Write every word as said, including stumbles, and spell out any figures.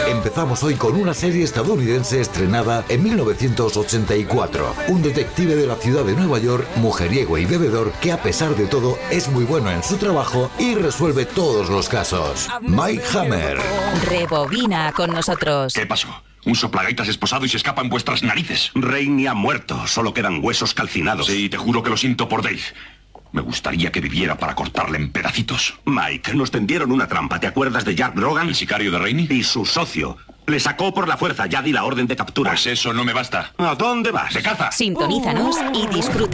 Empezamos hoy con una serie estadounidense estrenada en mil novecientos ochenta y cuatro. Un detective de la ciudad de Nueva York, mujeriego y bebedor, que a pesar de todo es muy bueno en su trabajo y resuelve todos los casos. Mike Hammer. Rebobina con nosotros. ¿Qué pasó? Un soplagaitas esposado y se escapa en vuestras narices. Rainey ha muerto, solo quedan huesos calcinados. Sí, te juro que lo siento por Dave. Me gustaría que viviera para cortarle en pedacitos. Mike, nos tendieron una trampa. ¿Te acuerdas de Jack Brogan? ¿El sicario de Rainey? Y su socio. Le sacó por la fuerza. Ya di la orden de captura. Pues eso no me basta. ¿A dónde vas? ¡De caza! Sintonízanos y disfruta.